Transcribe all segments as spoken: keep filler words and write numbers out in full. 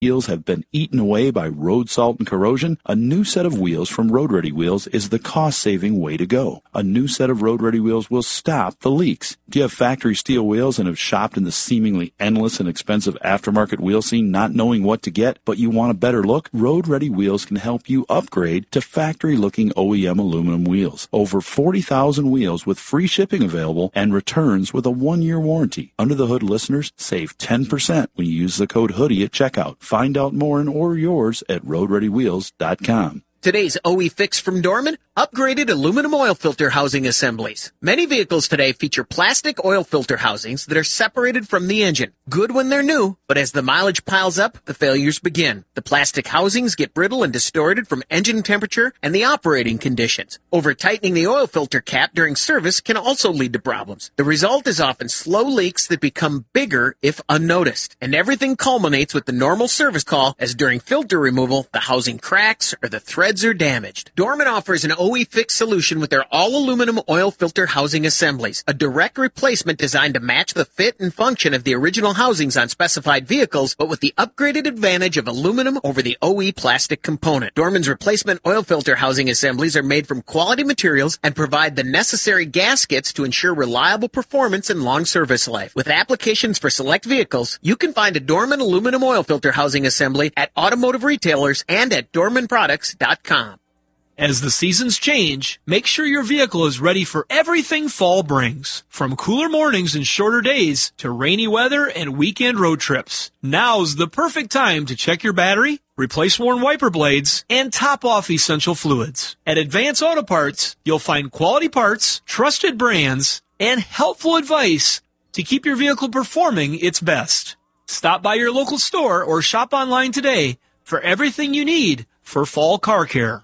wheels have been eaten away by road salt and corrosion, a new set of wheels from Road Ready Wheels is the cost-saving way to go. A new set of Road Ready Wheels will stop the leaks. Do you have factory steel wheels and have shopped in the seemingly endless and expensive aftermarket wheel scene not knowing what to get, but you want a better look? Road Ready Wheels can help you upgrade to factory-looking O E M aluminum wheels. Over forty thousand wheels with free shipping available and returns with a one-year warranty. Under the Hood listeners save ten percent when you use the code HOODIE at checkout. Find out more and order yours at road ready wheels dot com. Today's O E Fix from Dorman, upgraded aluminum oil filter housing assemblies. Many vehicles today feature plastic oil filter housings that are separated from the engine. Good when they're new, but as the mileage piles up, the failures begin. The plastic housings get brittle and distorted from engine temperature and the operating conditions. Over-tightening the oil filter cap during service can also lead to problems. The result is often slow leaks that become bigger if unnoticed. And everything culminates with the normal service call as during filter removal, the housing cracks or the thread are damaged. Dorman offers an O E Fix solution with their all-aluminum oil filter housing assemblies, a direct replacement designed to match the fit and function of the original housings on specified vehicles, but with the upgraded advantage of aluminum over the O E plastic component. Dorman's replacement oil filter housing assemblies are made from quality materials and provide the necessary gaskets to ensure reliable performance and long service life. With applications for select vehicles, you can find a Dorman aluminum oil filter housing assembly at automotive retailers and at dorman products dot com. As the seasons change, make sure your vehicle is ready for everything fall brings. From cooler mornings and shorter days to rainy weather and weekend road trips. Now's the perfect time to check your battery, replace worn wiper blades, and top off essential fluids. At Advance Auto Parts, you'll find quality parts, trusted brands, and helpful advice to keep your vehicle performing its best. Stop by your local store or shop online today for everything you need for fall car care.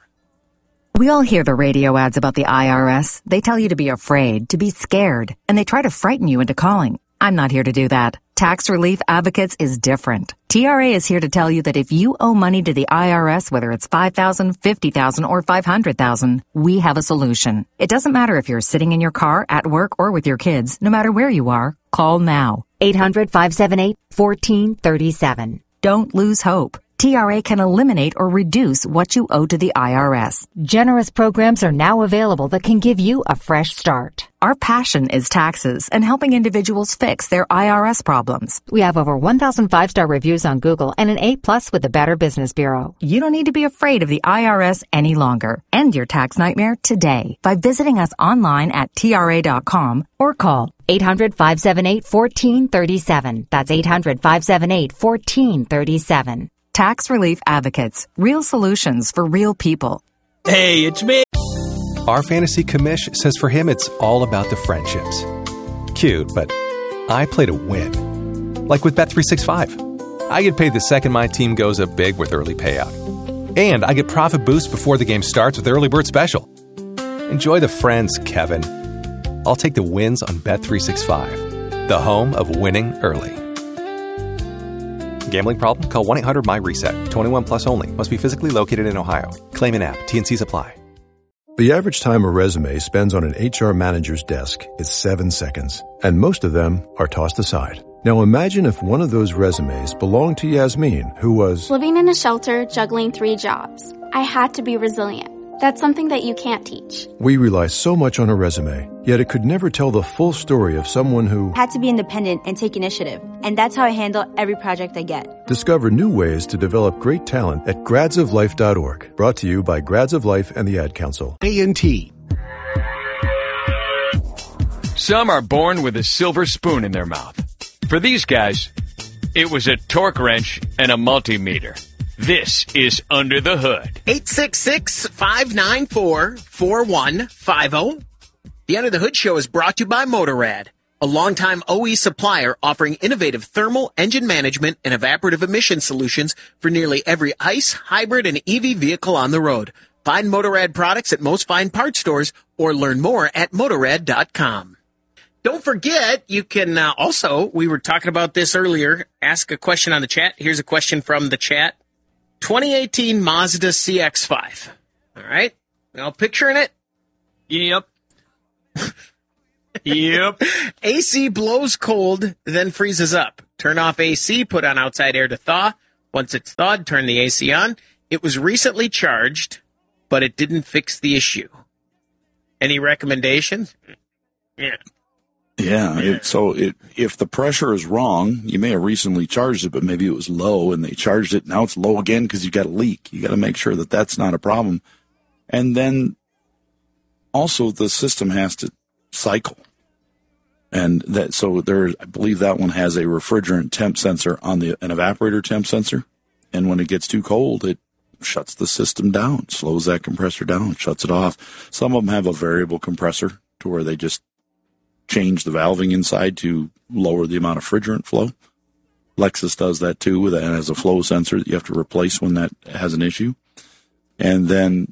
We all hear the radio ads about the I R S. They tell you to be afraid, to be scared, and they try to frighten you into calling. I'm not here to do that. Tax Relief Advocates is different. T R A is here to tell you that if you owe money to the I R S, whether it's five thousand dollars, fifty thousand dollars, or five hundred thousand dollars, we have a solution. It doesn't matter if you're sitting in your car, at work, or with your kids. No matter where you are, call now. eight hundred, five seven eight, one four three seven. Don't lose hope. T R A can eliminate or reduce what you owe to the I R S. Generous programs are now available that can give you a fresh start. Our passion is taxes and helping individuals fix their I R S problems. We have over one thousand five-star reviews on Google and an A plus with the Better Business Bureau. You don't need to be afraid of the I R S any longer. End your tax nightmare today by visiting us online at T R A dot com or call eight hundred, five seven eight, one four three seven. That's eight hundred, five seven eight, one four three seven. Tax Relief Advocates. Real solutions for real people. Hey, it's me. Our fantasy commish says for him it's all about the friendships. Cute, but I play to win. Like with Bet three sixty-five. I get paid the second my team goes up big with early payout. And I get profit boost before the game starts with Early Bird Special. Enjoy the friends, Kevin. I'll take the wins on Bet three sixty-five, the home of winning early. Gambling problem? Call one eight hundred M Y reset. twenty-one plus only. Must be physically located in Ohio. Claim in app. T and Cs apply. The average time a resume spends on an H R manager's desk is seven seconds, and most of them are tossed aside. Now imagine if one of those resumes belonged to Yasmin, who was living in a shelter, juggling three jobs. I had to be resilient. That's something that you can't teach. We rely so much on a resume, yet it could never tell the full story of someone who had to be independent and take initiative. And that's how I handle every project I get. Discover new ways to develop great talent at grads of life dot org. Brought to you by Grads of Life and the Ad Council. A and T. Some are born with a silver spoon in their mouth. For these guys, it was a torque wrench and a multimeter. This is Under the Hood. eight six six, five nine four, four one five zero. The Under the Hood show is brought to you by Motorrad, a longtime O E supplier offering innovative thermal, engine management, and evaporative emission solutions for nearly every ICE, hybrid, and E V vehicle on the road. Find Motorrad products at most fine parts stores or learn more at motorrad dot com. Don't forget, you can uh, also, we were talking about this earlier, ask a question on the chat. Here's a question from the chat. twenty eighteen Mazda C X five. All right. Now, picturing it? Yep. Yep. A C blows cold, then freezes up. Turn off A C, put on outside air to thaw. Once it's thawed, turn the A C on. It was recently charged, but it didn't fix the issue. Any recommendations? Yeah. Yeah, it, so it, if the pressure is wrong, you may have recently charged it, but maybe it was low and they charged it. Now it's low again because you got a leak. You got to make sure that that's not a problem. And then also the system has to cycle. And that, so there, I believe that one has a refrigerant temp sensor on the, an evaporator temp sensor. And when it gets too cold, it shuts the system down, slows that compressor down, shuts it off. Some of them have a variable compressor to where they just change the valving inside to lower the amount of refrigerant flow. Lexus does that too. That has a flow sensor that you have to replace when that has an issue. And then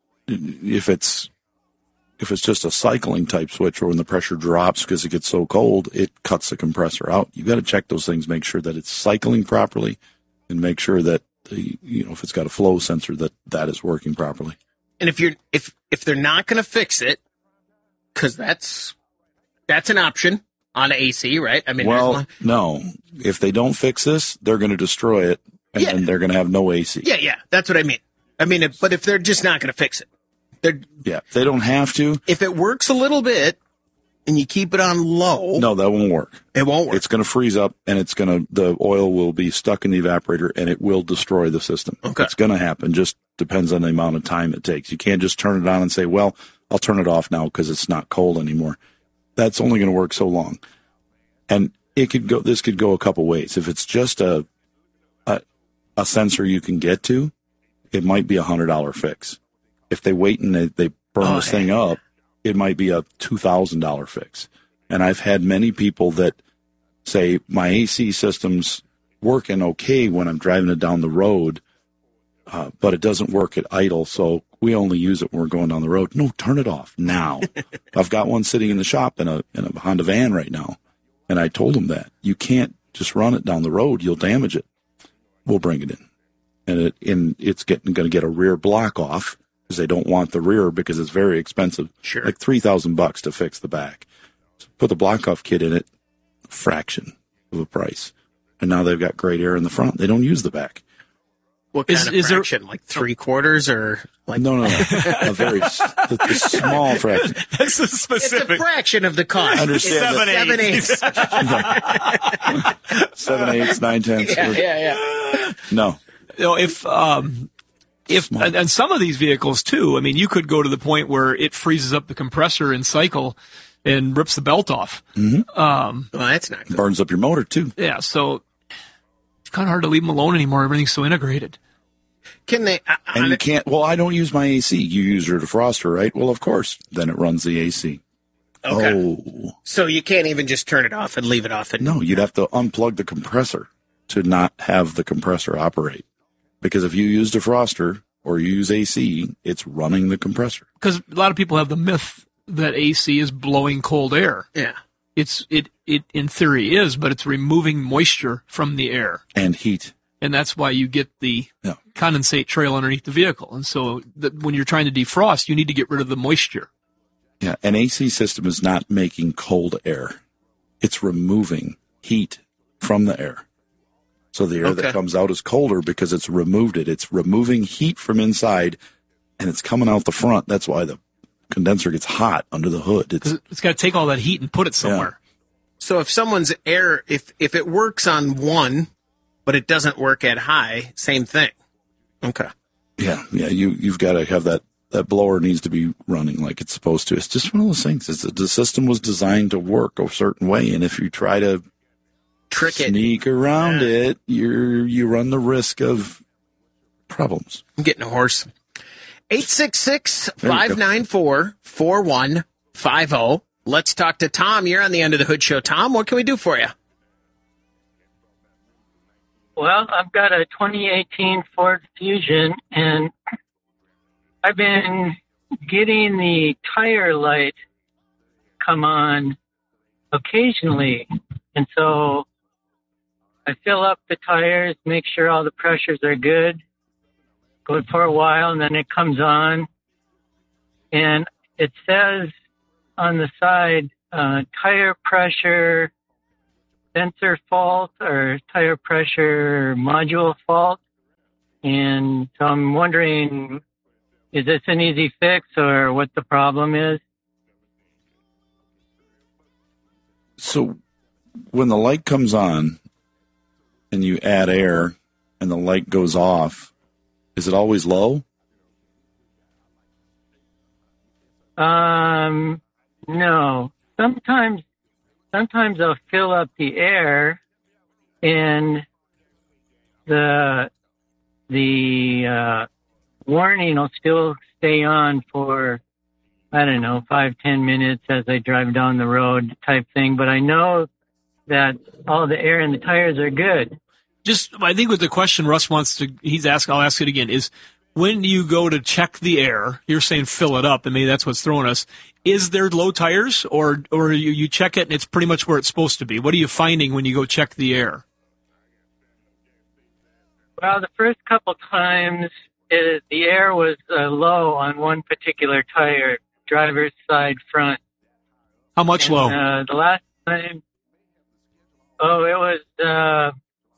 if it's if it's just a cycling type switch, or when the pressure drops because it gets so cold, it cuts the compressor out. You got to check those things, make sure that it's cycling properly, and make sure that the, you know, if it's got a flow sensor, that that is working properly. And if you're if if they're not going to fix it, because that's That's an option on A C, right? I mean, well, no. If they don't fix this, they're going to destroy it, and yeah. then they're going to have no A C. Yeah, yeah, that's what I mean. I mean, if, but if they're just not going to fix it, they're yeah, they don't have to. If it works a little bit and you keep it on low, no, that won't work. It won't work. It's going to freeze up, and it's going to the oil will be stuck in the evaporator, and it will destroy the system. Okay. It's going to happen. Just depends on the amount of time it takes. You can't just turn it on and say, "Well, I'll turn it off now because it's not cold anymore." That's only going to work so long. And it could go, this could go a couple ways. If it's just a, a, a sensor you can get to, it might be a hundred dollar fix. If they wait and they, they burn oh, this hey. thing up, it might be a two thousand dollar fix. And I've had many people that say my A C system's working okay when I'm driving it down the road, uh, but it doesn't work at idle. So we only use it when we're going down the road. No, turn it off now. I've got one sitting in the shop in a in a Honda van right now, and I told them that you can't just run it down the road; you'll damage it. We'll bring it in, and it and it's getting going to get a rear block off because they don't want the rear because it's very expensive. Sure, like three thousand bucks to fix the back. So put the block off kit in it, a fraction of the price, and now they've got great air in the front. They don't use the back. What kind is, of is fraction? There, like three quarters or like? No, no, no. A very the, the small fraction. That's a specific. It's a fraction of the cost. I understand. Seven eighths. Seven eighths, nine tenths. Yeah, yeah, yeah. No. You know, if um, if and, and some of these vehicles too. I mean, you could go to the point where it freezes up the compressor in cycle and rips the belt off. Mm-hmm. Um, well, that's not good. Burns up your motor too. Yeah, so. It's kind of hard to leave them alone anymore. Everything's so integrated. Can they? Uh, and you can't. Well, I don't use my A C. You use your defroster, right? Well, of course. Then it runs the A C. Okay. Oh. So you can't even just turn it off and leave it off. And no, you'd have to unplug the compressor to not have the compressor operate. Because if you use defroster or you use A C, it's running the compressor. Because a lot of people have the myth that A C is blowing cold air. Yeah. It's it it in theory is, but it's removing moisture from the air and heat, and that's why you get the yeah. condensate trail underneath the vehicle. And so, the, when you're trying to defrost, you need to get rid of the moisture. Yeah, an A C system is not making cold air; it's removing heat from the air. So the air okay. that comes out is colder because it's removed it. It's removing heat from inside, and it's coming out the front. That's why the condenser gets hot under the hood. It's, it's got to take all that heat and put it somewhere. Yeah. So if someone's air, if if it works on one, but it doesn't work at high, same thing. Okay. Yeah, yeah. You you've got to have that. That blower needs to be running like it's supposed to. It's just one of those things. It's, the system was designed to work a certain way, and if you try to trick sneak it, sneak around yeah. it, you you run the risk of problems. I'm getting a horse. eight six six, five nine four, four one five zero. Let's talk to Tom. You're on the End of the Hood Show. Tom, what can we do for you? Well, I've got a twenty eighteen Ford Fusion, and I've been getting the tire light come on occasionally. And so I fill up the tires, make sure all the pressures are good, go for a while, and then it comes on. And it says on the side, uh, tire pressure sensor fault or tire pressure module fault. And so I'm wondering, is this an easy fix or what the problem is? So when the light comes on and you add air and the light goes off, is it always low? Um, no. Sometimes, sometimes I'll fill up the air and the, the, uh, warning will still stay on for, I don't know, five, ten minutes as I drive down the road type thing. But I know that all the air in the tires are good. Just, I think with the question Russ wants to, he's asking, I'll ask it again, is when you go to check the air, you're saying fill it up, and maybe that's what's throwing us. Is there low tires, or or you, you check it and it's pretty much where it's supposed to be? What are you finding when you go check the air? Well, the first couple times, it, the air was uh, low on one particular tire, driver's side front. How much and, low? Uh, the last time, oh, it was uh,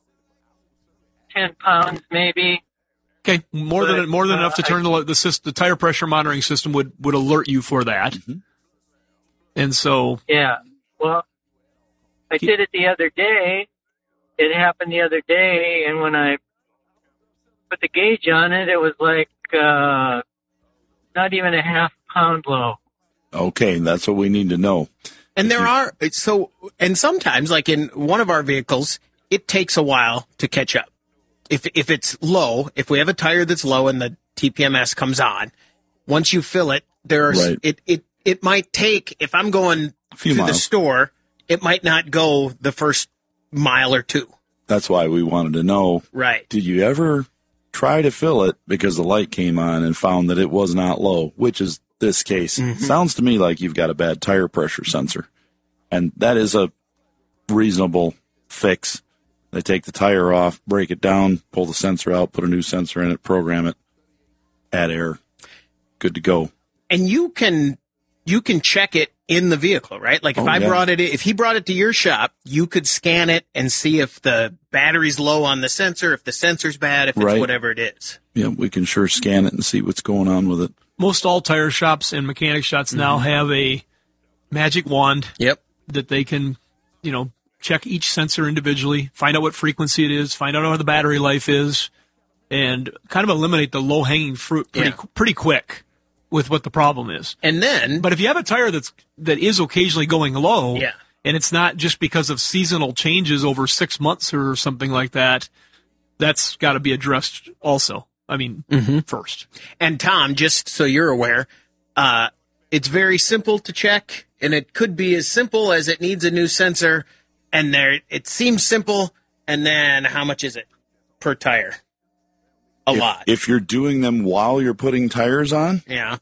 ten pounds maybe. Okay, more but, than more than uh, enough to turn I, the the, system, the tire pressure monitoring system would, would alert you for that. Mm-hmm. And so, yeah, well, I did it the other day. It happened the other day, and when I put the gauge on it, it was like uh, not even a half pound low. Okay, that's what we need to know. And there are, so, and sometimes, like in one of our vehicles, it takes a while to catch up. If if it's low, if we have a tire that's low and the T P M S comes on, once you fill it, there's right. it, it it might take, if I'm going to miles. the store, it might not go the first mile or two. That's why we wanted to know. Right. Did you ever try to fill it because the light came on and found that it was not low, which is this case? Mm-hmm. Sounds to me like you've got a bad tire pressure sensor. And that is a reasonable fix. They take the tire off, break it down, pull the sensor out, put a new sensor in it, program it, add air. Good to go. And you can you can check it in the vehicle, right? Like if oh, I yeah. brought it, if he brought it to your shop, you could scan it and see if the battery's low on the sensor, if the sensor's bad, if it's right. whatever it is. Yeah, we can sure scan it and see what's going on with it. Most all tire shops and mechanic shops mm-hmm. now have a magic wand. Yep. That they can, you know, check each sensor individually, find out what frequency it is, find out how the battery life is, and kind of eliminate the low-hanging fruit pretty yeah. pretty quick with what the problem is. And then, but if you have a tire that's that is occasionally going low, yeah. and it's not just because of seasonal changes over six months or something like that, that's got to be addressed also. I mean, mm-hmm. first. And Tom, just so you're aware, uh, it's very simple to check, and it could be as simple as it needs a new sensor. And there, it seems simple. And then how much is it per tire? A if, lot. If you're doing them while you're putting tires on? Yeah.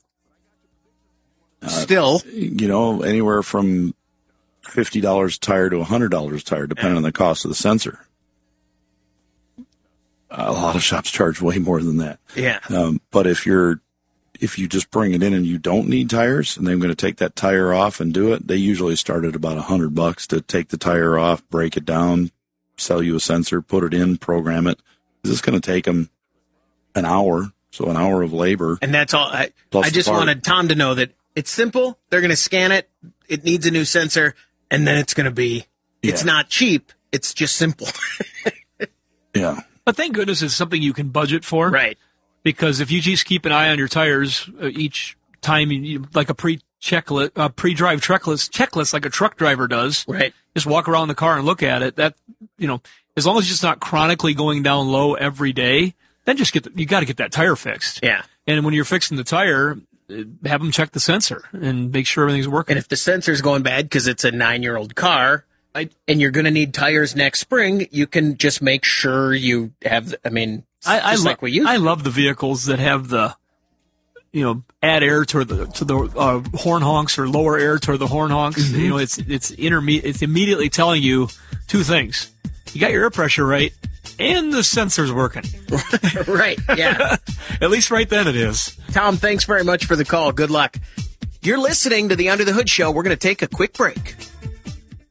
Uh, Still. You know, anywhere from fifty dollars a tire to one hundred dollars a tire, depending yeah. on the cost of the sensor. A lot of shops charge way more than that. Yeah. Um, but if you're, if you just bring it in and you don't need tires and they're going to take that tire off and do it, they usually start at about a hundred bucks to take the tire off, break it down, sell you a sensor, put it in, program it. This is going to take them an hour. So an hour of labor. And that's all. I, I just wanted Tom to know that it's simple. They're going to scan it. It needs a new sensor. And then it's going to be, yeah. it's not cheap. It's just simple. Yeah. But thank goodness it's something you can budget for. Right. Because if you just keep an eye on your tires uh, each time, you, like a pre-checklist, uh, pre-drive checklist, checklist like a truck driver does. Right. Just walk around the car and look at it. That, you know, as long as it's not chronically going down low every day, then just get the, you got to get that tire fixed. Yeah. And when you're fixing the tire, have them check the sensor and make sure everything's working. And if the sensor's going bad because it's a nine-year-old car, I, and you're going to need tires next spring, you can just make sure you have, I mean, I, I, just lo- like we use. I love the vehicles that have the, you know, add air to the to the uh, horn honks or lower air to the horn honks. Mm-hmm. You know, it's it's interme- It's immediately telling you two things: you got your air pressure right, and the sensor's working. Right? Yeah. At least right then it is. Tom, thanks very much for the call. Good luck. You're listening to the Under the Hood Show. We're going to take a quick break.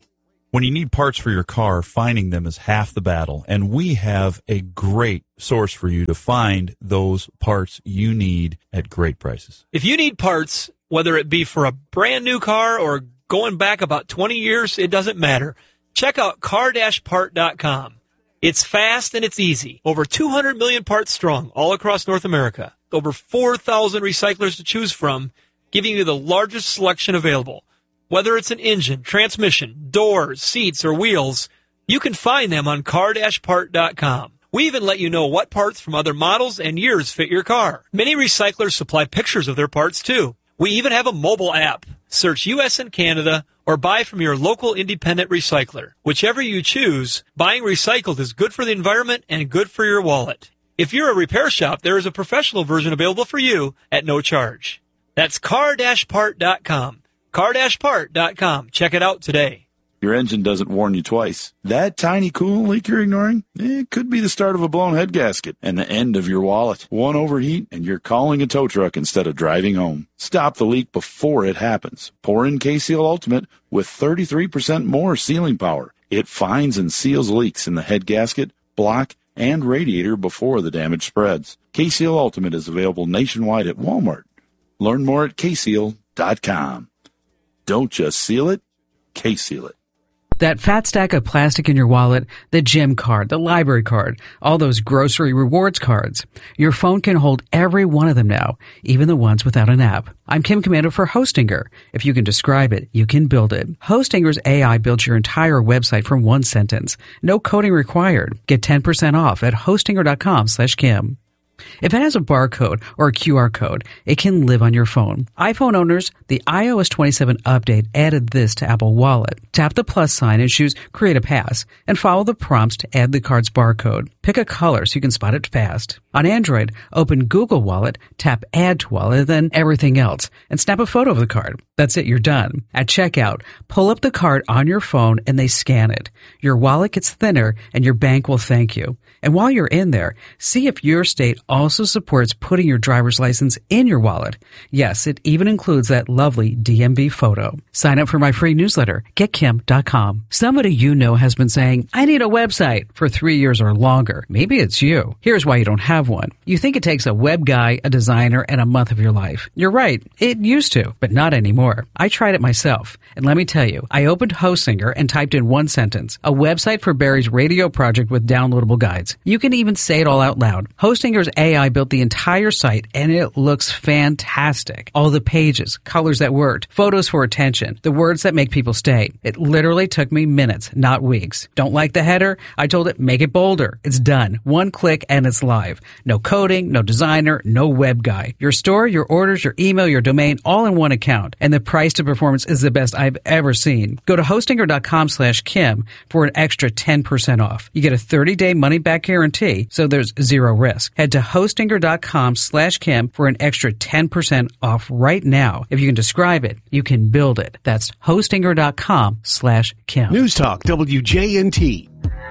When you need parts for your car, finding them is half the battle, and we have a great source for you to find those parts you need at great prices. If you need parts, whether it be for a brand new car or going back about twenty years, it doesn't matter. Check out car dash part dot com. It's fast and it's easy. Over two hundred million parts strong all across North America. Over four thousand recyclers to choose from, giving you the largest selection available. Whether it's an engine, transmission, doors, seats, or wheels, you can find them on car dash part dot com. We even let you know what parts from other models and years fit your car. Many recyclers supply pictures of their parts, too. We even have a mobile app. Search U S and Canada or buy from your local independent recycler. Whichever you choose, buying recycled is good for the environment and good for your wallet. If you're a repair shop, there is a professional version available for you at no charge. That's car dash part dot com. car dash part dot com. Check it out today. Your engine doesn't warn you twice. That tiny coolant leak you're ignoring, it could be the start of a blown head gasket and the end of your wallet. One overheat and you're calling a tow truck instead of driving home. Stop the leak before it happens. Pour in K-Seal Ultimate with thirty-three percent more sealing power. It finds and seals leaks in the head gasket, block, and radiator before the damage spreads. K-Seal Ultimate is available nationwide at Walmart. Learn more at K seal dot com. Don't just seal it, K-Seal it. That fat stack of plastic in your wallet, the gym card, the library card, all those grocery rewards cards. Your phone can hold every one of them now, even the ones without an app. I'm Kim Komando for Hostinger. If you can describe it, you can build it. Hostinger's A I builds your entire website from one sentence. No coding required. Get ten percent off at hostinger dot com slash Kim. If it has a barcode or a Q R code, it can live on your phone. iPhone owners, the i O S twenty-seven update added this to Apple Wallet. Tap the plus sign and choose Create a Pass, and follow the prompts to add the card's barcode. Pick a color so you can spot it fast. On Android, open Google Wallet, tap Add to Wallet, then Everything Else, and snap a photo of the card. That's it, you're done. At checkout, pull up the card on your phone and they scan it. Your wallet gets thinner and your bank will thank you. And while you're in there, see if your state also supports putting your driver's license in your wallet. Yes, it even includes that lovely D M V photo. Sign up for my free newsletter, get kim dot com. Somebody you know has been saying, I need a website for three years or longer. Maybe it's you. Here's why you don't have one. You think it takes a web guy, a designer, and a month of your life. You're right. It used to, but not anymore. I tried it myself. And let me tell you, I opened Hostinger and typed in one sentence, a website for Barry's radio project with downloadable guides. You can even say it all out loud. Hostinger's A I built the entire site and it looks fantastic. All the pages, colors that worked, photos for attention, the words that make people stay. It literally took me minutes, not weeks. Don't like the header? I told it, make it bolder. It's done. One click and it's live. No coding, no designer, no web guy. Your store, your orders, your email, your domain, all in one account. And the price to performance is the best I've ever seen. Go to hostinger dot com slash Kim for an extra ten percent off. You get a thirty day money back guarantee, so there's zero risk. Head to hostinger dot com slash Kim for an extra ten percent off right now. If you can describe it, you can build it. That's hostinger dot com slash Kim. News Talk W J N T.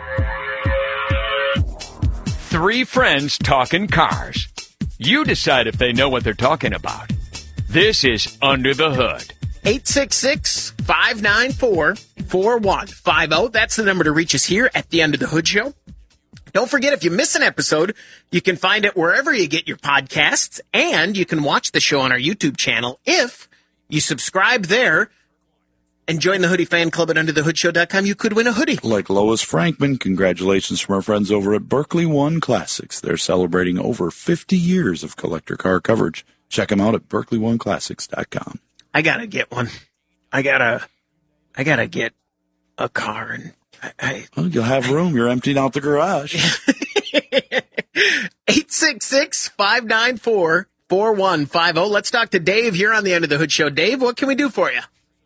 Three friends talking cars. You decide if they know what they're talking about. This is Under the Hood. eight six six, five nine four, four one five zero. That's the number to reach us here at the Under the Hood Show. Don't forget, if you miss an episode, you can find it wherever you get your podcasts, and you can watch the show on our YouTube channel if you subscribe there and join the Hoodie Fan Club at under the hood show dot com. You could win a hoodie. Like Lois Frankman, congratulations from our friends over at Berkeley One Classics. They're celebrating over fifty years of collector car coverage. Check them out at berkeley one classics dot com. I gotta get one. I gotta, I gotta get a car, and I, I well, you'll have room. You're emptying out the garage. eight six six, five nine four, four one five zero. Let's talk to Dave here on the Under the Hood Show. Dave, what can we do for you?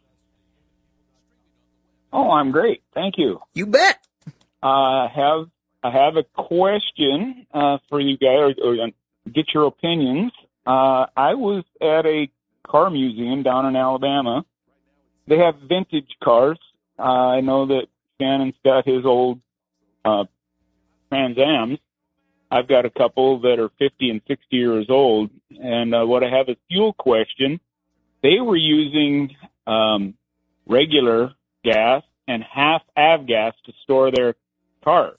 Oh, I'm great. Thank you. You bet. I uh, have I have a question uh, for you guys, or, or get your opinions. Uh, I was at a car museum down in Alabama. They have vintage cars. Uh, I know that Shannon's got his old uh, Trans Ams. I've got a couple that are fifty and sixty years old. And uh, what I have is fuel question. They were using um, regular gas and half avgas to store their cars,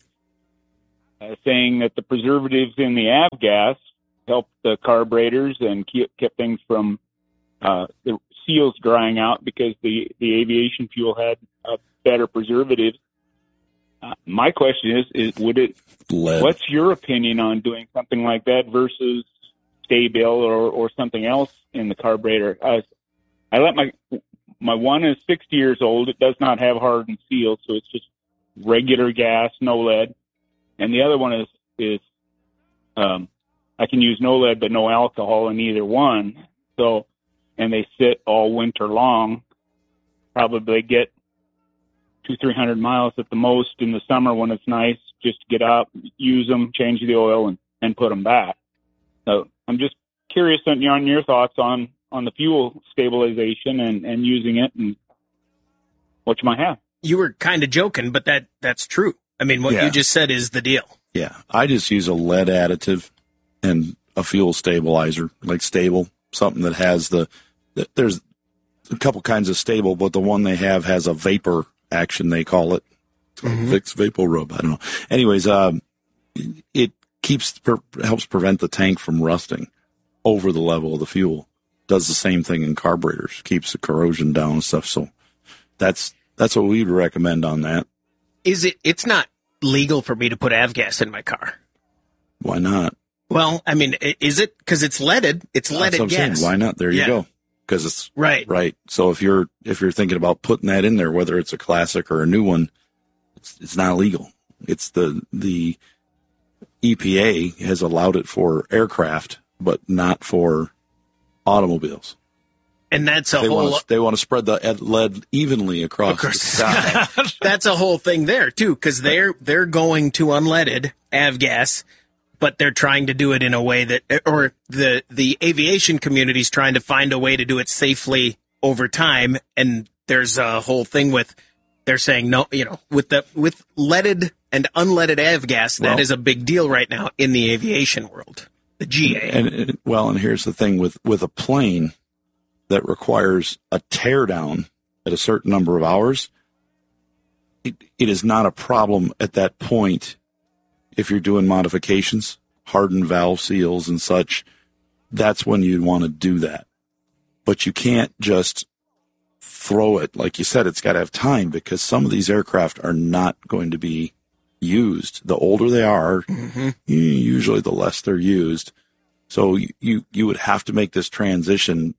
uh, saying that the preservatives in the avgas helped the carburetors and keep, kept things from uh, the seals drying out because the, the aviation fuel had uh, better preservatives. Uh, my question is, is would it, Lead. What's your opinion on doing something like that versus Sta-Bil or, or something else in the carburetor? Uh, I let my, my one is sixty years old. It does not have hardened seals, so it's just regular gas, no lead. And the other one is, is, um, I can use no lead, but no alcohol in either one. So, and they sit all winter long, probably get two, three hundred miles at the most in the summer when it's nice, just to get out, use them, change the oil, and, and put them back. So I'm just curious on, on your thoughts on, on the fuel stabilization and, and using it and what you might have. You were kind of joking, but that, that's true. I mean, what Yeah. you just said is the deal. Yeah, I just use a lead additive and a fuel stabilizer, like Sta-Bil, something that has the, the there's a couple kinds of Sta-Bil, but the one they have has a vapor action, they call it. Mm-hmm. Vicks Vapor Rub, I don't know. Anyways, um, it keeps, per, helps prevent the tank from rusting over the level of the fuel. Does the same thing in carburetors, keeps the corrosion down and stuff. So that's, that's what we'd recommend on that. Is it, it's not legal for me to put avgas in my car. Why not? Well, I mean, i- is it? Because it's leaded. It's That's leaded what I'm gas. saying. Why not? There you Yeah. go. Because it's Right. right. So if you're if you're thinking about putting that in there, whether it's a classic or a new one, it's, it's not legal. It's the the E P A has allowed it for aircraft, but not for automobiles. And that's a They whole. want to, they want to spread the ed- lead evenly across the sky. That's a whole thing there too, because they're they're going to unleaded avgas, but they're trying to do it in a way that, or the the aviation community's trying to find a way to do it safely over time. And there's a whole thing with they're saying no, you know, with the with leaded and unleaded avgas, Well- that is a big deal right now in the aviation world. The G A. And and- well, and here's the thing with with a plane that requires a teardown at a certain number of hours, it, it is not a problem at that point if you're doing modifications, hardened valve seals and such. That's when you'd want to do that. But you can't just throw it. Like you said, it's got to have time because some of these aircraft are not going to be used. The older they are, Mm-hmm. usually the less they're used. So you, you, you would have to make this transition.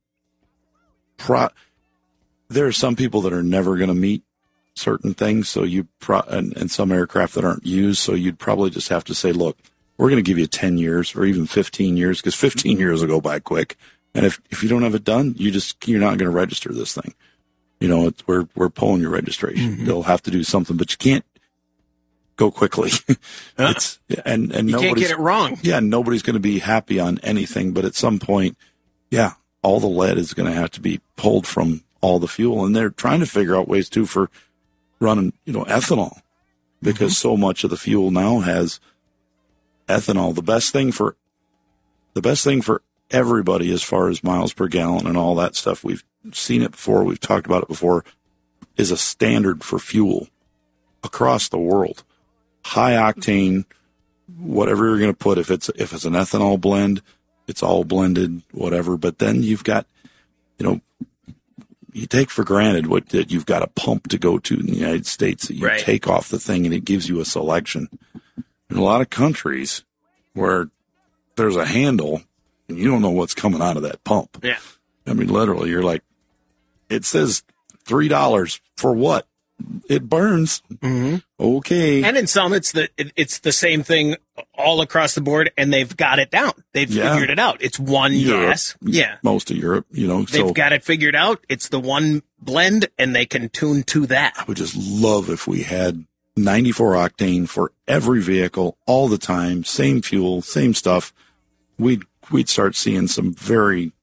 Pro- there are some people that are never going to meet certain things. So you pro- and, and some aircraft that aren't used. So you'd probably just have to say, look, we're going to give you ten years or even fifteen years because fifteen years will go by quick. And if, if you don't have it done, you just, you're not going to register this thing. You know, it's, we're, we're pulling your registration. Mm-hmm. They'll have to do something, but you can't go quickly. It's, and, and You can't nobody's, get it wrong. yeah, nobody's going to be happy on anything, but at some point, yeah, all the lead is going to have to be pulled from all the fuel. And they're trying to figure out ways too for running, you know, ethanol because so much of the fuel now has ethanol. The best thing for, the best thing for everybody as far as miles per gallon and all that stuff, we've seen it before, we've talked about it before, is a standard for fuel across the world. High octane, whatever you're going to put, if it's if it's an ethanol blend, it's all blended, whatever. But then you've got, you know, you take for granted what that you've got a pump to go to in the United States that you Right. take off the thing and it gives you a selection. In a lot of countries where there's a handle and you don't know what's coming out of that pump. Yeah. I mean, literally, you're like, it says three dollars for what? It burns. Mm-hmm. Okay. And in some, it's the it, it's the same thing all across the board, and they've got it down. They've Yeah. figured it out. It's one Europe, gas. Yeah, most of Europe, you know. they've So got it figured out. It's the one blend, and they can tune to that. I would just love if we had ninety-four octane for every vehicle all the time, same fuel, same stuff. We'd we'd start seeing some very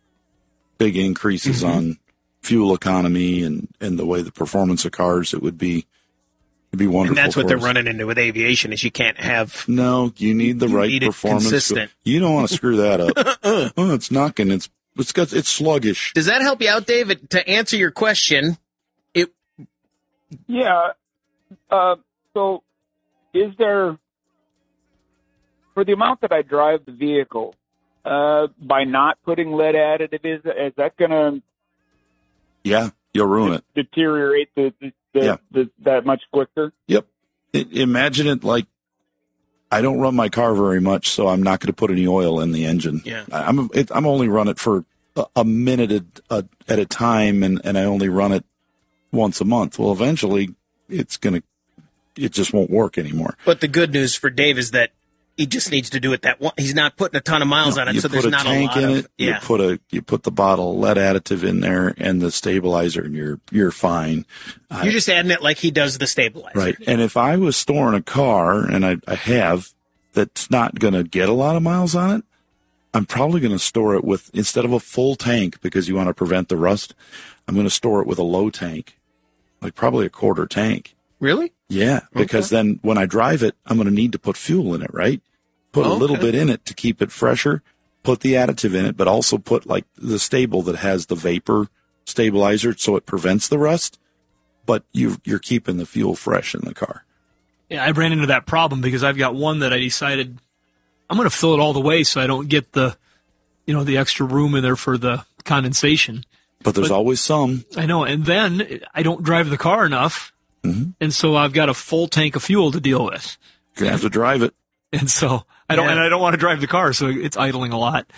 big increases Mm-hmm. on fuel economy and, and the way the performance of cars. It would be it'd be wonderful. And that's what for they're us. running into with aviation is you can't have. No, you need the You right need it performance. consistent. You don't want to screw that up. Oh, it's knocking. It's it's got it's sluggish. Does that help you out, David? To answer your question, it Yeah. Uh, so is there, for the amount that I drive the vehicle, uh, by not putting lead additive, is, is that going to Yeah, you'll ruin it. deteriorate the, the, the, Yeah. the that much quicker? Yep. I, imagine it like I don't run my car very much, so I'm not going to put any oil in the engine. Yeah. I, I'm it, I'm only run it for a, a minute at a, at a time, and, and I only run it once a month. Well, eventually, it's going to it just won't work anymore. But the good news for Dave is that he just needs to do it that one. He's not putting a ton of miles No, on it, you so put there's a not tank a lot in of it. yeah. You put a you put the bottle of lead additive in there and the stabilizer, and you're you're fine. You're just adding it like he does the stabilizer. Right. And if I was storing a car, and I, I have, that's not going to get a lot of miles on it, I'm probably going to store it with, instead of a full tank, because you want to prevent the rust, I'm going to store it with a low tank, like probably a quarter tank. Really? Yeah, because Okay. then when I drive it, I'm going to need to put fuel in it, right? Put a Okay. little bit in it to keep it fresher, put the additive in it, but also put like the stable that has the vapor stabilizer so it prevents the rust, but you, you're keeping the fuel fresh in the car. Yeah, I ran into that problem because I've got one that I decided I'm going to fill it all the way so I don't get the, you know, the extra room in there for the condensation. But there's But- always some. I know, and then I don't drive the car enough, Mm-hmm. and so I've got a full tank of fuel to deal with. You're going to have to drive it. And so I don't, Yeah. and I don't want to drive the car, so it's idling a lot.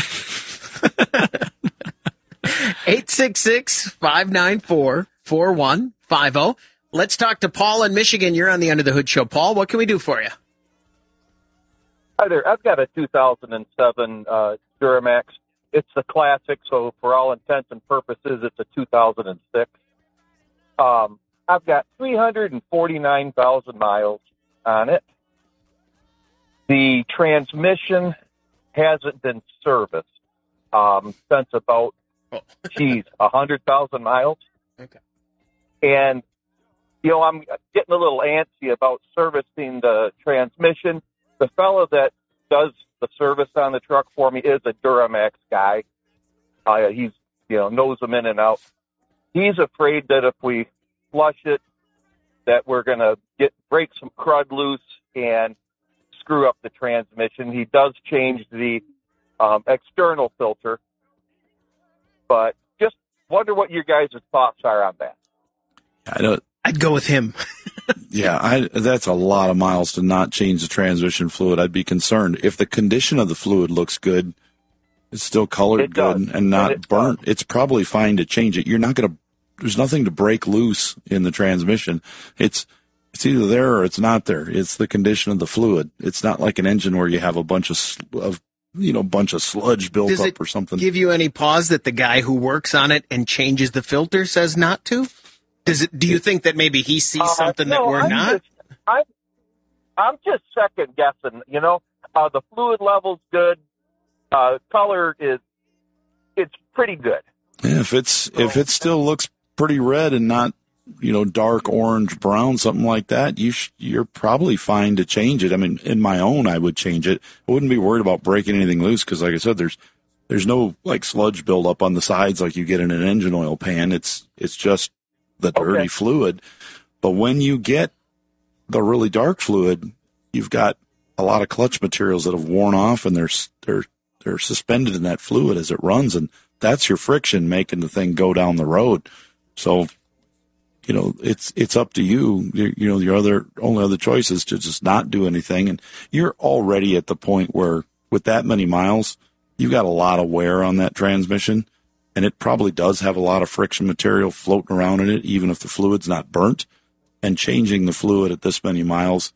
eight six six, five nine four, four one five zero. Let's talk to Paul in Michigan. You're on the Under the Hood Show. Paul, what can we do for you? Hi there. I've got a two thousand seven uh, Duramax. It's the classic, so for all intents and purposes, it's a two thousand six. Um, I've got three hundred forty-nine thousand miles on it. The transmission hasn't been serviced um, since about, geez, one hundred thousand miles. Okay. And, you know, I'm getting a little antsy about servicing the transmission. The fellow that does the service on the truck for me is a Duramax guy. Uh, he's, you know, knows them in and out. He's afraid that if we flush it, that we're going to get break some crud loose and screw up the transmission. He does change the um, external filter, but just wonder what your guys' thoughts are on that. I don't. I'd go with him. Yeah, I, that's a lot of miles to not change the transmission fluid. I'd be concerned. If the condition of the fluid looks good, it's still colored It does. good and not And it burnt, it's probably fine to change it. You're not going to, there's nothing to break loose in the transmission. It's, it's either there or it's not there. It's the condition of the fluid. It's not like an engine where you have a bunch of, sl- of you know, bunch of sludge built Does up it or something. give you any pause that the guy who works on it and changes the filter says not to? Does it? Do you think that maybe he sees Uh, something no, that we're I'm not? Just, I'm, I'm just second guessing. You know, uh, the fluid level's good. Uh, color is it's pretty good. Yeah, if it's if it still looks pretty red and not, you know, dark orange, brown, something like that, you sh- you're probably fine to change it. I mean, in my own, I would change it. I wouldn't be worried about breaking anything loose because, like I said, there's there's no like sludge buildup on the sides like you get in an engine oil pan. It's it's just the dirty Okay. fluid. But when you get the really dark fluid, you've got a lot of clutch materials that have worn off and they're s- they're they're suspended in that fluid as it runs, and that's your friction making the thing go down the road. So, you know, it's it's up to you. You, you know, your other only other choice is to just not do anything, and you're already at the point where, with that many miles, you've got a lot of wear on that transmission, and it probably does have a lot of friction material floating around in it, even if the fluid's not burnt. And changing the fluid at this many miles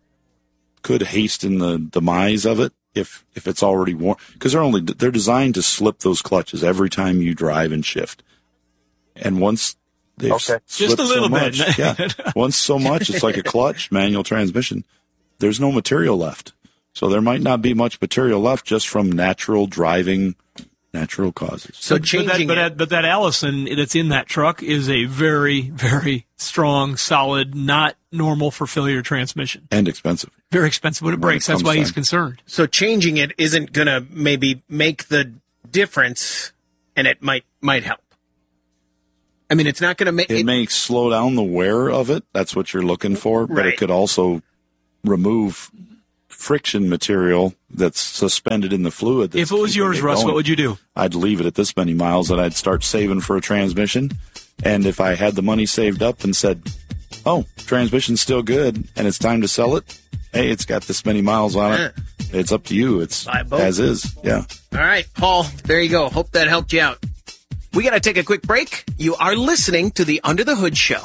could hasten the demise of it if if it's already worn, because they're only they're designed to slip those clutches every time you drive and shift. And once they've Okay. slipped Just a little so bit. much, yeah, once so much, it's like a clutch manual transmission. There's no material left, so there might not be much material left just from natural driving, natural causes. So but that, changing but, it, that, but that Allison that's in that truck is a very, very strong, solid, not normal for failure transmission. And expensive. Very expensive when it When breaks. it That's comes why he's time. concerned. so changing it isn't going to maybe make the difference, and it might might help. I mean, it's not going to make... It, it may slow down the wear of it. That's what you're looking for. But Right. it could also remove friction material that's suspended in the fluid. If it was yours, it Russ, going. what would you do? I'd leave it at this many miles, and I'd start saving for a transmission. And if I had the money saved up and said, oh, transmission's still good, and it's time to sell it, hey, it's got this many miles on it. It's up to you. It's Buy both. as is. Yeah. All right, Paul, there you go. Hope that helped you out. We got to take a quick break. You are listening to the Under the Hood Show.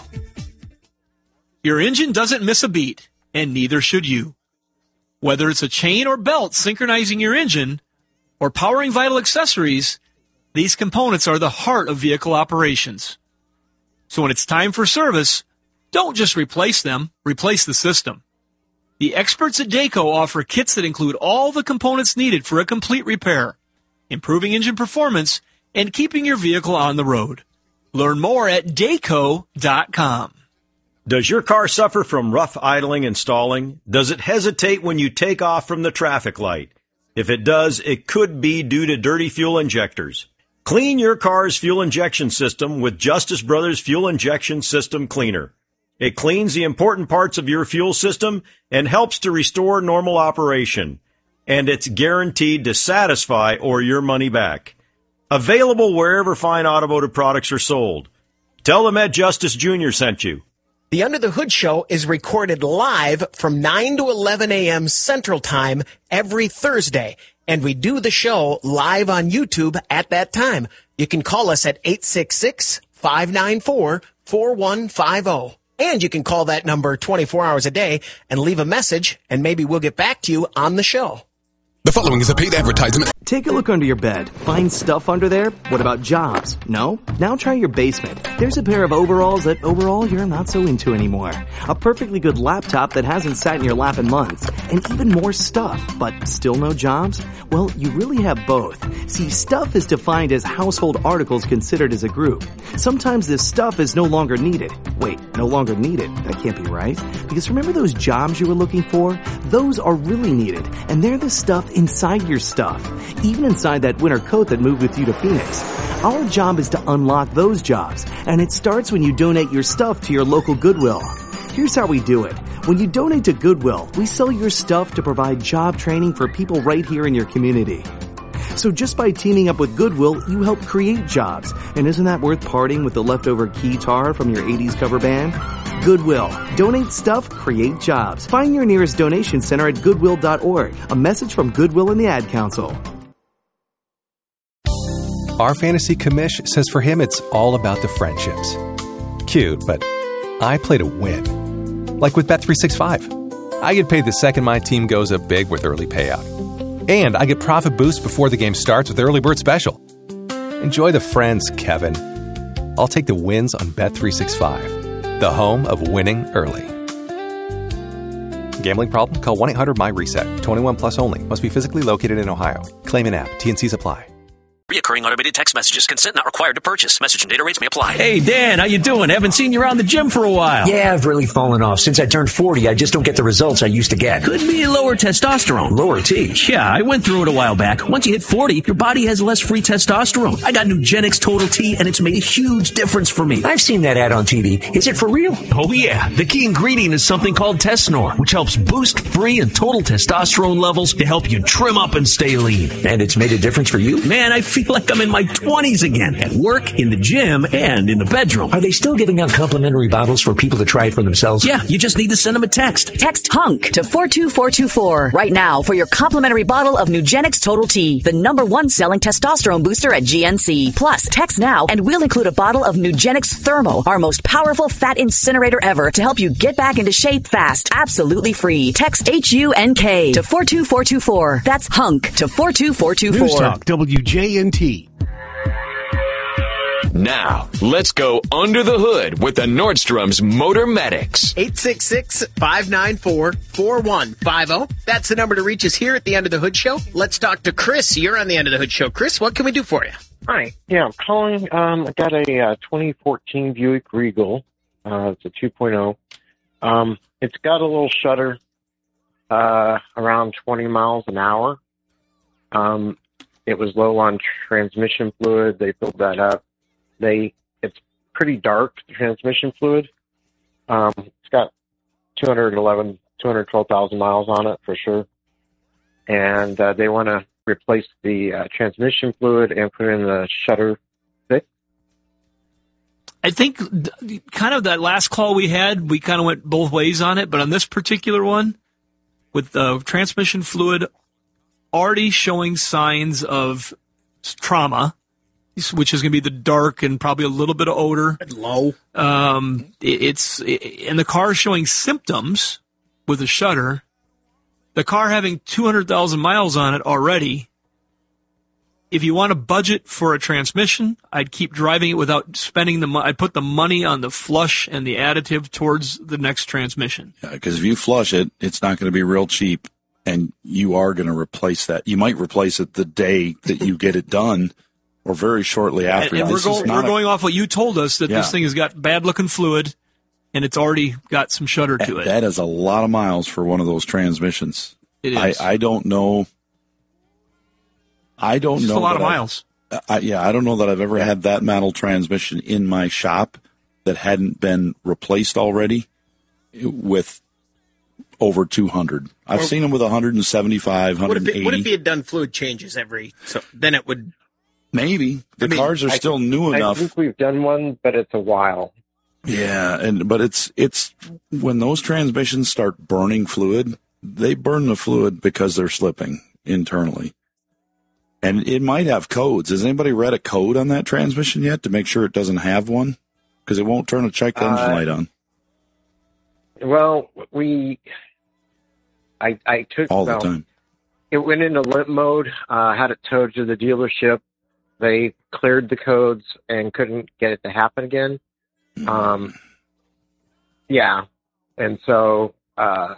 Your engine doesn't miss a beat, and neither should you. Whether it's a chain or belt synchronizing your engine or powering vital accessories, these components are the heart of vehicle operations. So when it's time for service, don't just replace them, replace the system. The experts at Dayco offer kits that include all the components needed for a complete repair, improving engine performance and keeping your vehicle on the road. Learn more at Dayco dot com. Does your car suffer from rough idling and stalling? Does it hesitate when you take off from the traffic light? If it does, it could be due to dirty fuel injectors. Clean your car's fuel injection system with Justice Brothers Fuel Injection System Cleaner. It cleans the important parts of your fuel system and helps to restore normal operation. And it's guaranteed to satisfy or your money back. Available wherever fine automotive products are sold. Tell them Ed Justice Junior sent you. The Under the Hood Show is recorded live from nine to eleven a.m. Central Time every Thursday, and we do the show live on YouTube at that time. You can call us at eight six six, five nine four, four one five zero. And you can call that number twenty-four hours a day and leave a message, and maybe we'll get back to you on the show. The following is a paid advertisement. Take a look under your bed. Find stuff under there? What about jobs? No? Now try your basement. There's a pair of overalls that overall you're not so into anymore. A perfectly good laptop that hasn't sat in your lap in months. And even more stuff, but still no jobs? Well, you really have both. See, stuff is defined as household articles considered as a group. Sometimes this stuff is no longer needed. Wait, no longer needed? That can't be right. Because remember those jobs you were looking for? Those are really needed. And they're the stuff inside your stuff. Even inside that winter coat that moved with you to Phoenix. Our job is to unlock those jobs, and it starts when you donate your stuff to your local Goodwill. Here's how we do it. When you donate to Goodwill, we sell your stuff to provide job training for people right here in your community. So just by teaming up with Goodwill, you help create jobs. And isn't that worth parting with the leftover keytar from your eighties cover band? Goodwill. Donate stuff, create jobs. Find your nearest donation center at goodwill dot org. A message from Goodwill and the Ad Council. Our fantasy commish says for him it's all about the friendships. Cute, but I play to win. Like with Bet three sixty-five. I get paid the second my team goes up big with early payout. And I get profit boost before the game starts with Early Bird Special. Enjoy the friends, Kevin. I'll take the wins on Bet three sixty-five, the home of winning early. Gambling problem? Call one eight hundred my reset. twenty-one plus only. Must be physically located in Ohio. Claim an app. T N Cs apply. Reoccurring automated text messages. Consent not required to purchase. Message and data rates may apply. Hey, Dan, how you doing? Haven't seen you around the gym for a while. Yeah, I've really fallen off. Since I turned forty, I just don't get the results I used to get. Could be lower testosterone. Lower T. Yeah, I went through it a while back. Once you hit forty, your body has less free testosterone. I got Nugenix Total T, and it's made a huge difference for me. I've seen that ad on T V. Is it for real? Oh, yeah. The key ingredient is something called Tesnor, which helps boost free and total testosterone levels to help you trim up and stay lean. And it's made a difference for you? Man, I feel like I'm in my twenties again, at work, in the gym, and in the bedroom. Are they still giving out complimentary bottles for people to try it for themselves? Yeah, you just need to send them a text. Text HUNK to four two four two four right now for your complimentary bottle of Nugenix Total T, the number one selling testosterone booster at G N C. Plus, text now and we'll include a bottle of Nugenix Thermo, our most powerful fat incinerator ever, to help you get back into shape fast, absolutely free. Text H U N K to four two four two four. That's HUNK to four two four two four. News Talk W J N T. Now, let's go under the hood with the Nordstrom's Motor Medics. eight six six, five nine four, four one five zero. That's the number to reach us here at the End of the Hood Show. Let's talk to Chris. You're on the End of the Hood Show. Chris, what can we do for you? Hi. Yeah, I'm calling. Um, I got a uh, twenty fourteen Buick Regal. Uh, it's a two point oh. Um, it's got a little shudder uh, around twenty miles an hour. Um, it was low on transmission fluid. They filled that up. They it's pretty dark, the transmission fluid. Um, it's got two hundred eleven, two hundred twelve thousand miles on it for sure. And uh, they want to replace the uh, transmission fluid and put in the shutter fix. I think kind of that last call we had, we kind of went both ways on it, but on this particular one, with the transmission fluid already showing signs of trauma, which is going to be the dark and probably a little bit of odor. Low. Um, it, it's it, and the car is showing symptoms with a shutter. The car having two hundred thousand miles on it already. If you want to budget for a transmission, I'd keep driving it without spending the money. I'd put the money on the flush and the additive towards the next transmission. Yeah, because if you flush it, it's not going to be real cheap, and you are going to replace that. You might replace it the day that you get it done, or very shortly after. And, and we're, going, we're a, going off what you told us, that yeah. this thing has got bad-looking fluid, and it's already got some shutter to it. That is a lot of miles for one of those transmissions. It is. I, I don't know. I don't it's know. a lot of I've, miles. I, yeah, I don't know that I've ever had that model transmission in my shop that hadn't been replaced already with over two hundred. I've or, seen them with one seventy-five, one eighty. What if, it, what if he had done fluid changes every? So then it would. Maybe the I mean, cars are I still think, new I enough. I think we've done one, but it's a while. Yeah, and but it's it's when those transmissions start burning fluid, they burn the fluid because they're slipping internally. And it might have codes. Has anybody read a code on that transmission yet to make sure it doesn't have one? Because it won't turn a check engine uh, light on. Well, we, I, I took all well, the time. It went into limp mode. Uh, had it towed to the dealership. They cleared the codes and couldn't get it to happen again. Mm. Um, yeah, and so uh,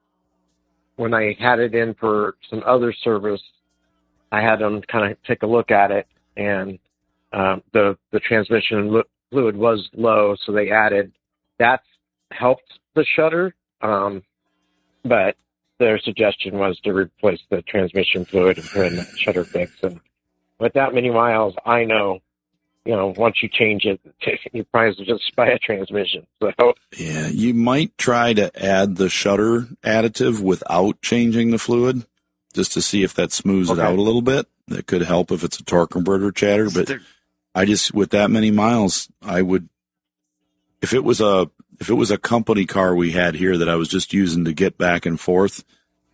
when I had it in for some other service, I had them kind of take a look at it, and um, the the transmission fluid was low, so they added. That's helped the shutter, um, but their suggestion was to replace the transmission fluid and put in the shutter fix. And with that many miles, I know, you know, once you change it, you probably just buy a transmission. So yeah, you might try to add the shutter additive without changing the fluid, just to see if that smooths okay. it out a little bit. That could help if it's a torque converter chatter. But there, I just, with that many miles, I would, if it was a, if it was a company car we had here that I was just using to get back and forth,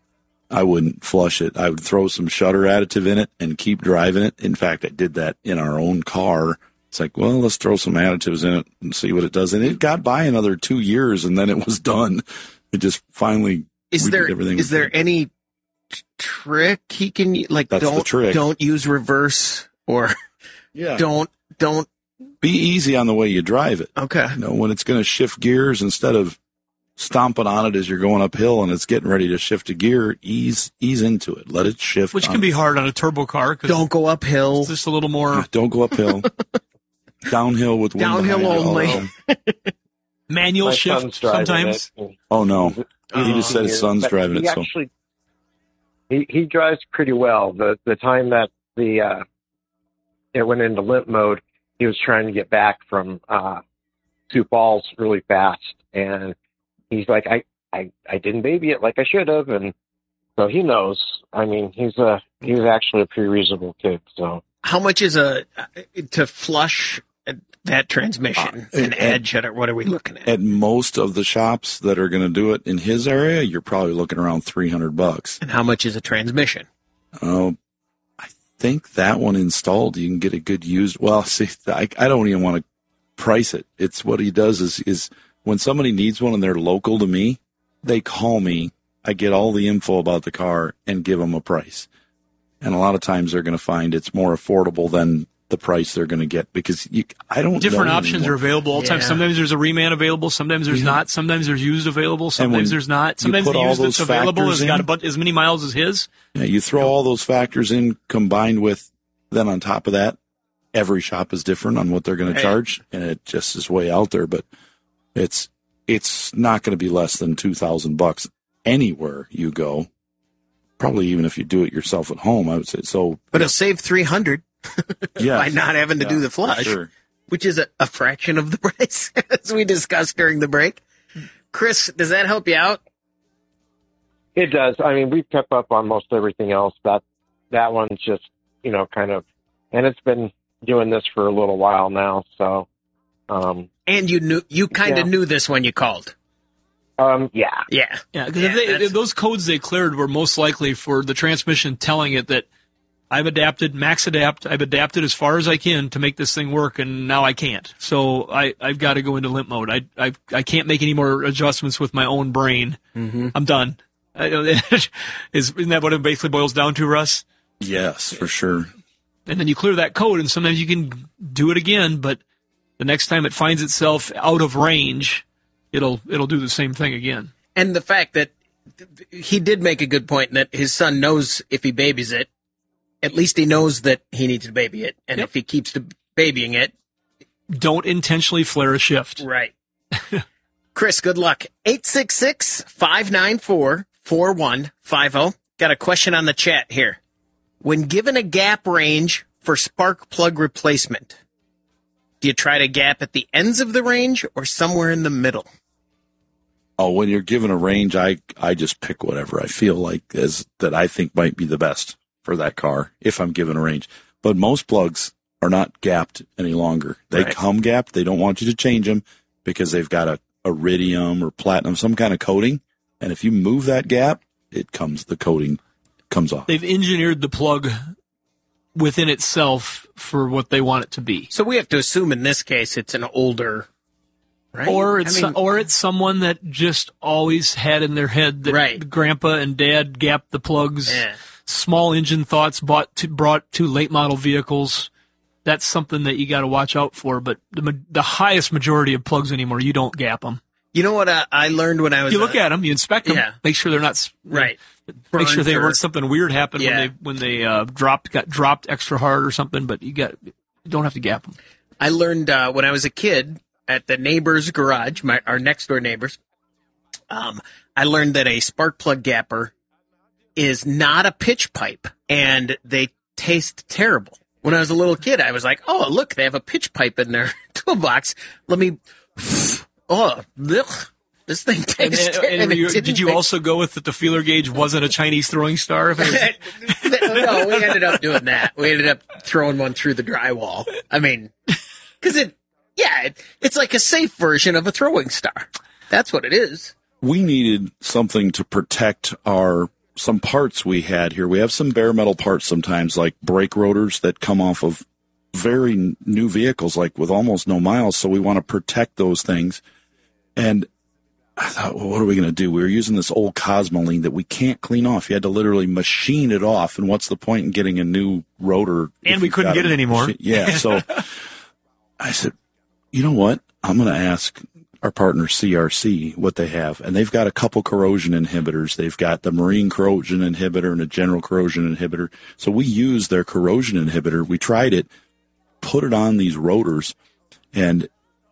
I wouldn't flush it. I would throw some shutter additive in it and keep driving it. In fact, I did that in our own car. It's like, well, let's throw some additives in it and see what it does. And it got by another two years and then it was done. It just finally, is there, is there any trick he can like? That's don't the trick. Don't use reverse or yeah. don't don't be easy on the way you drive it. Okay, you know, when it's going to shift gears, instead of stomping on it as you're going uphill and it's getting ready to shift a gear, ease ease into it. Let it shift, which can be hard on a turbo car. Don't go uphill. It's just a little more. Don't go uphill. Downhill with wind downhill only. Manual My shift sometimes. Oh no, he oh, just said his son's driving he it. Actually, so. He he drives pretty well. The the time that the uh, it went into limp mode, he was trying to get back from uh, Sioux Falls really fast, and he's like, I, I I didn't baby it like I should have, and so he knows. I mean, he's a he's actually a pretty reasonable kid. So how much is a to flush that transmission uh, and add shutter? What are we looking at? At most of the shops that are going to do it in his area, you're probably looking around three hundred bucks. And how much is a transmission? Oh, I think that one installed, you can get a good used. Well, see, I, I don't even want to price it. It's what he does is, is when somebody needs one and they're local to me, they call me. I get all the info about the car and give them a price. And a lot of times they're going to find it's more affordable than the price they're going to get, because you, I don't different know options anymore. are available all the yeah. time. Sometimes there's a reman available, sometimes there's yeah. not, sometimes there's used available, sometimes there's not, sometimes the used that's available has got about as many miles as his. Yeah, you throw all those factors in combined with, then on top of that, every shop is different on what they're going to charge, and it just is way out there. But it's it's not going to be less than two thousand bucks anywhere you go. Probably even if you do it yourself at home, I would say. So, but it'll save three hundred. Yes. By not having to yeah, do the flush. Sure. which is a, a fraction of the price, as we discussed during the break. Chris, does that help you out? It does. I mean, we've kept up on most everything else. That that one's just, you know, kind of, and it's been doing this for a little while now. So, um, and you knew, you kind of yeah. knew this when you called. Um, yeah, yeah, yeah. Because yeah, if, they, if those codes they cleared were most likely for the transmission telling it that I've adapted, max adapt, I've adapted as far as I can to make this thing work, and now I can't. So I, I've got to go into limp mode. I, I, I can't make any more adjustments with my own brain. Mm-hmm. I'm done. I, is, isn't that what it basically boils down to, Russ? Yes, for sure. And then you clear that code, and sometimes you can do it again, but the next time it finds itself out of range, it'll it'll do the same thing again. And the fact that he did make a good point, that his son knows if he babies it, at least he knows that he needs to baby it. And yep. if he keeps to babying it, don't intentionally flare a shift. Right. Chris, good luck. eight six six, five nine four, four one five zero. Got a question on the chat here. When given a gap range for spark plug replacement, do you try to gap at the ends of the range or somewhere in the middle? Oh, when you're given a range, I, I just pick whatever I feel like is that I think might be the best for that car if I'm given a range. But most plugs are not gapped any longer. They right. come gapped. They don't want you to change them because they've got a iridium or platinum, some kind of coating. And if you move that gap, it comes, the coating comes off. They've engineered the plug within itself for what they want it to be. So we have to assume in this case it's an older, right? Or it's I mean, or it's someone that just always had in their head that right. grandpa and dad gapped the plugs. Yeah. Small engine thoughts bought to, brought to late model vehicles. That's something that you got to watch out for. But the the highest majority of plugs anymore, you don't gap them. You know what I, I learned when I was you look uh, at them, you inspect them, yeah. make sure they're not right. Make sure they or, weren't something weird happened yeah. when they when they uh, dropped got dropped extra hard or something. But you got you don't have to gap them. I learned uh, when I was a kid at the neighbor's garage, my our next door neighbors. Um, I learned that a spark plug gapper is not a pitch pipe, and they taste terrible. When I was a little kid, I was like, "Oh, look, they have a pitch pipe in their toolbox. Let me." Oh, ugh. This thing tastes and, and, and you, Did you make... also go with that the feeler gauge wasn't a Chinese throwing star? If it was... No, we ended up doing that. We ended up throwing one through the drywall. I mean, because it, yeah, it, it's like a safe version of a throwing star. That's what it is. We needed something to protect our, some parts we had here. We have some bare metal parts sometimes, like brake rotors that come off of very new vehicles, like with almost no miles. So we want to protect those things. And I thought, well, what are we going to do? We were using this old Cosmoline that we can't clean off. You had to literally machine it off. And what's the point in getting a new rotor? And we couldn't get it anymore. Machine? Yeah. So I said, you know what? I'm going to ask our partner C R C what they have. And they've got a couple corrosion inhibitors. They've got the marine corrosion inhibitor and a general corrosion inhibitor. So we used their corrosion inhibitor. We tried it, put it on these rotors, and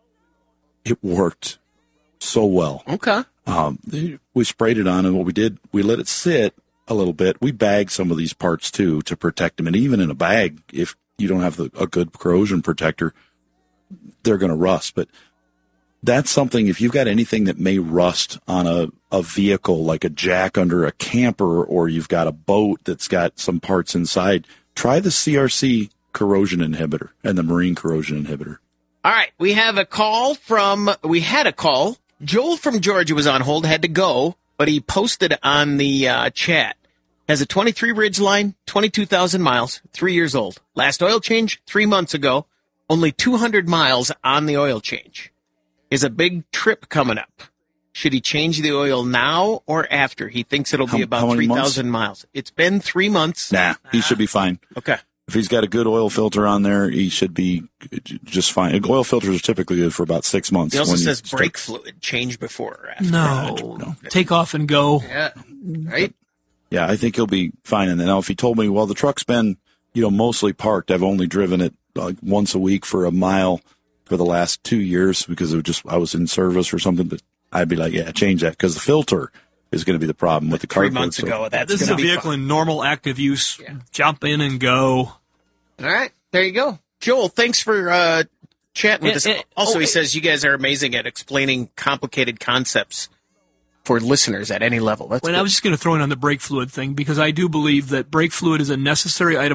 it worked so well. Okay. Um, we sprayed it on, and what we did, we let it sit a little bit. We bagged some of these parts, too, to protect them. And even in a bag, if you don't have the, a good corrosion protector, they're going to rust. But that's something, if you've got anything that may rust on a, a vehicle, like a jack under a camper, or you've got a boat that's got some parts inside, try the C R C corrosion inhibitor and the marine corrosion inhibitor. All right, we have a call from, we had a call. Joel from Georgia was on hold, had to go, but he posted on the uh, chat. Has a twenty-three Ridgeline, twenty-two thousand miles, three years old. Last oil change, three months ago. Only two hundred miles on the oil change. Is a big trip coming up. Should he change the oil now or after? He thinks it'll how, be about three thousand miles. It's been three months. Nah, he should be fine. Okay. If he's got a good oil filter on there, he should be just fine. Oil filters are typically good for about six months. He also when says start... brake fluid change before or after. No. no. Take off and go. Yeah. Right? Yeah, I think he'll be fine. And then now if he told me, well, the truck's been, you know, mostly parked. I've only driven it like once a week for a mile for the last two years because it was just, I was in service or something, but I'd be like, yeah, change that because the filter is going to be the problem with the car. Three months ago, so. that's This is a vehicle fun. in normal active use. Yeah. Jump in and go. All right, there you go. Joel, thanks for uh, chatting with And- us. and- Also, oh, he says you guys are amazing at explaining complicated concepts for listeners at any level. That's And good. I was just going to throw in on the brake fluid thing because I do believe that brake fluid is a necessary item